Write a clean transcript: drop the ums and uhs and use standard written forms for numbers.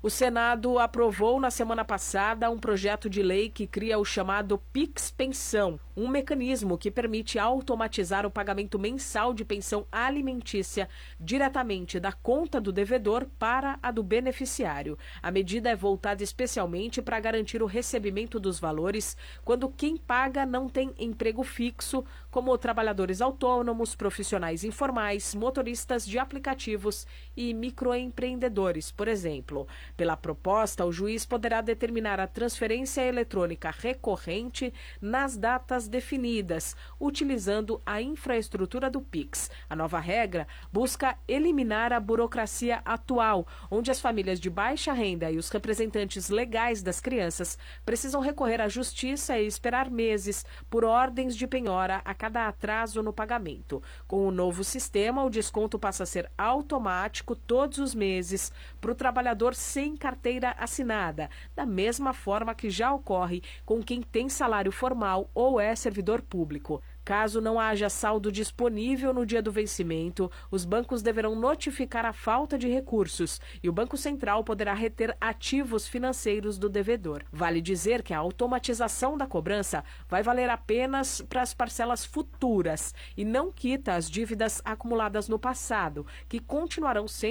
O Senado aprovou na semana passada um projeto de lei que cria o chamado Pix Pensão, um mecanismo que permite automatizar o pagamento mensal de pensão alimentícia diretamente da conta do devedor para a do beneficiário. A medida é voltada especialmente para garantir o recebimento dos valores quando quem paga não tem emprego fixo, como trabalhadores autônomos, profissionais informais, motoristas de aplicativos e microempreendedores, por exemplo. Pela proposta, o juiz poderá determinar a transferência eletrônica recorrente nas datas definidas, utilizando a infraestrutura do Pix. A nova regra busca eliminar a burocracia atual, onde as famílias de baixa renda e os representantes legais das crianças precisam recorrer à justiça e esperar meses por ordens de penhora a cada atraso no pagamento. Com o novo sistema, o desconto passa a ser automático todos os meses para o trabalhador sem carteira assinada, da mesma forma que já ocorre com quem tem salário formal ou é servidor público. Caso não haja saldo disponível no dia do vencimento, os bancos deverão notificar a falta de recursos e o Banco Central poderá reter ativos financeiros do devedor. Vale dizer que a automatização da cobrança vai valer apenas para as parcelas futuras e não quita as dívidas acumuladas no passado, que continuarão sendo